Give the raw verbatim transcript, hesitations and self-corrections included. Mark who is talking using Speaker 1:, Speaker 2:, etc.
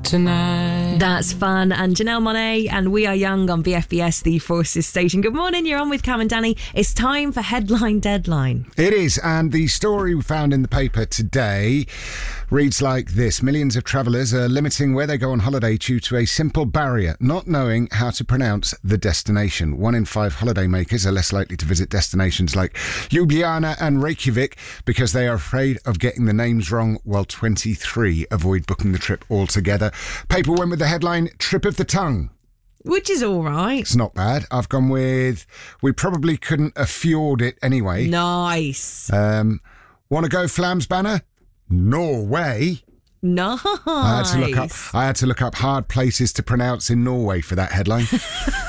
Speaker 1: tonight.
Speaker 2: That's fun. And Janelle Monáe and We Are Young on B F B S, the Forces station. Good morning, you're on with Cam and Danny. It's time for Headline Deadline.
Speaker 3: It is, and the story we found in the paper today reads like this. Millions of travellers are limiting where they go on holiday due to a simple barrier, not knowing how to pronounce the destination. One in five holidaymakers are less likely to visit destinations like Ljubljana and Reykjavik because they are afraid of getting the names wrong, while twenty-three avoid booking the trip altogether. Paper went with the headline, Trip of the Tongue.
Speaker 2: Which is all right.
Speaker 3: It's not bad. I've gone with, we probably couldn't afford it anyway.
Speaker 2: Nice.
Speaker 3: Um, want to go Flams Banner? Norway.
Speaker 2: Nice.
Speaker 3: I had to look up. I had to look up hard places to pronounce in Norway for that headline.